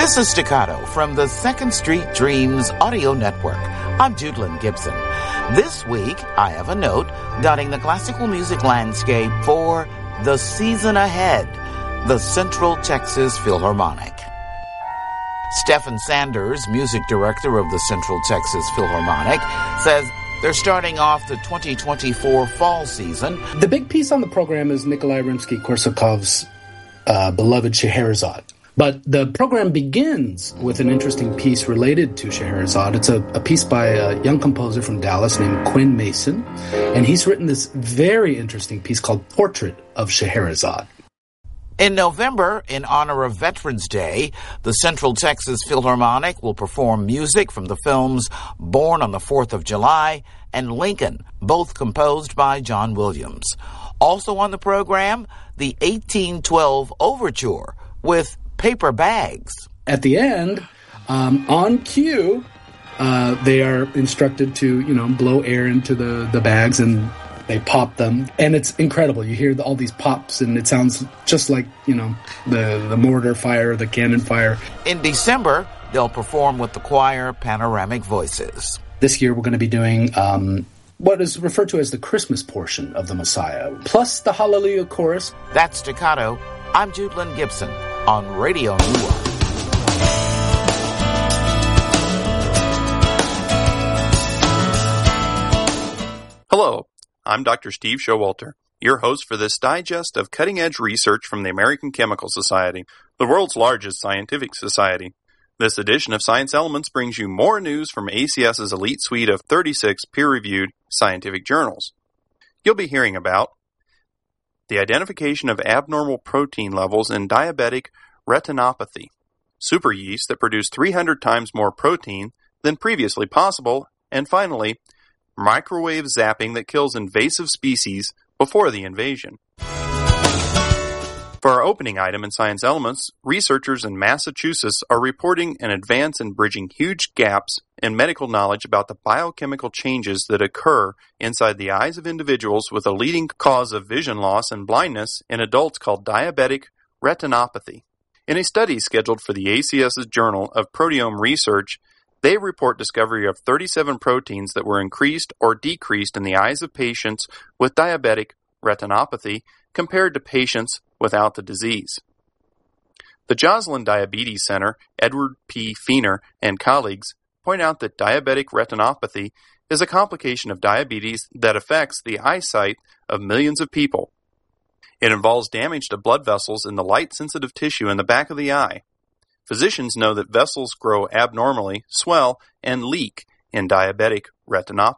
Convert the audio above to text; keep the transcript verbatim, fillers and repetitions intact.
This is Staccato from the Second Street Dreams Audio Network. I'm Judelyn Gibson. This week, I have a note dotting the classical music landscape for the season ahead, the Central Texas Philharmonic. Stephen Sanders, music director of the Central Texas Philharmonic, says they're starting off the twenty twenty-four fall season. The big piece on the program is Nikolai Rimsky-Korsakov's uh, beloved Scheherazade. But the program begins with an interesting piece related to Scheherazade. It's a, a piece by a young composer from Dallas named Quinn Mason, and he's written this very interesting piece called Portrait of Scheherazade. In November, in honor of Veterans Day, the Central Texas Philharmonic will perform music from the films Born on the Fourth of July and Lincoln, both composed by John Williams. Also on the program, the eighteen twelve Overture with Paper Bags. At the end, um, on cue, uh, they are instructed to, you know, blow air into the, the bags, and they pop them. And it's incredible. You hear the, all these pops, and it sounds just like, you know, the, the mortar fire, the cannon fire. In December, they'll perform with the choir Panoramic Voices. This year, we're going to be doing um, what is referred to as the Christmas portion of the Messiah, plus the Hallelujah chorus. That's Staccato. I'm Judelyn Gibson on Radio Newark. Hello, I'm Doctor Steve Showalter, your host for this digest of cutting-edge research from the American Chemical Society, the world's largest scientific society. This edition of Science Elements brings you more news from ACS's elite suite of thirty-six peer-reviewed scientific journals. You'll be hearing about the identification of abnormal protein levels in diabetic retinopathy, super yeast that produce three hundred times more protein than previously possible, and finally, microwave zapping that kills invasive species before the invasion. For our opening item in Science Elements, researchers in Massachusetts are reporting an advance in bridging huge gaps in medical knowledge about the biochemical changes that occur inside the eyes of individuals with a leading cause of vision loss and blindness in adults called diabetic retinopathy. In a study scheduled for the ACS's Journal of Proteome Research, they report discovery of thirty-seven proteins that were increased or decreased in the eyes of patients with diabetic retinopathy compared to patients without the disease. The Joslin Diabetes Center, Edward P. Fiener and colleagues point out that diabetic retinopathy is a complication of diabetes that affects the eyesight of millions of people. It involves damage to blood vessels in the light-sensitive tissue in the back of the eye. Physicians know that vessels grow abnormally, swell, and leak in diabetic retinopathy.